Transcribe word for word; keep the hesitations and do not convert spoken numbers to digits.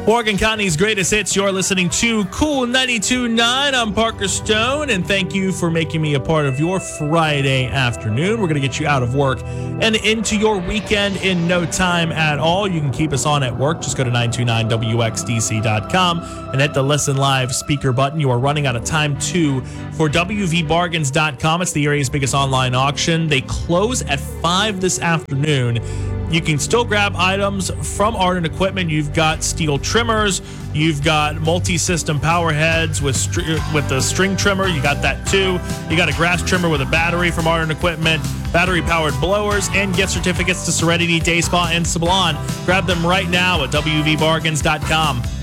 Morgan County's greatest hits. You're listening to Cool ninety-two point nine. I'm Parker Stone, and thank you for making me a part of your Friday afternoon. We're going to get you out of work and into your weekend in no time at all. You can keep us on at work. Just go to nine two nine W X D C dot com and hit the Listen Live speaker button. You are running out of time, too, for W V bargains dot com. It's the area's biggest online auction. They close at five this afternoon. You can still grab items from Ardent Equipment. You've got steel trimmers. You've got multi-system power heads with str- with the string trimmer. You got that too. You got a grass trimmer with a battery from Ardent Equipment, battery-powered blowers, and gift certificates to Serenity, Day Spa, and Sablon. Grab them right now at W V bargains dot com.